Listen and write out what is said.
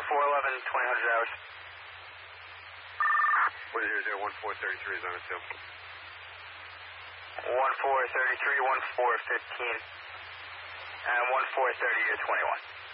411, 2000 hours. 100, 1433 is on its tail. 1433, 1415, and 1430 to 21.